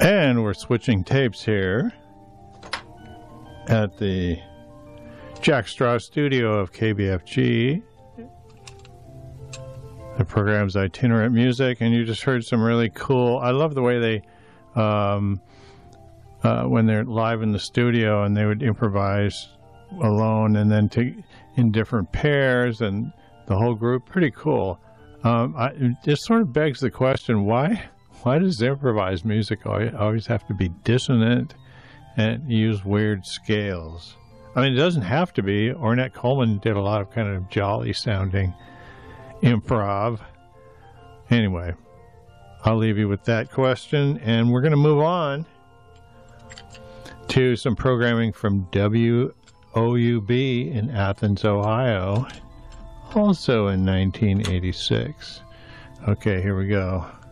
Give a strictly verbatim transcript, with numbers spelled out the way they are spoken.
And we're switching tapes here at the Jack Straw studio of K B F G. The program's Itinerant Music, and you just heard some really cool, I love the way they, um, uh, when they're live in the studio and they would improvise alone and then to, in different pairs and the whole group, pretty cool. Um, I, it just sort of begs the question, why why does improvised music always have to be dissonant and use weird scales? I mean, it doesn't have to be. Ornette Coleman did a lot of kind of jolly sounding improv. Anyway, I'll leave you with that question, and we're going to move on to some programming from W O U B in Athens, Ohio, also in nineteen eighty-six. Okay, here we go.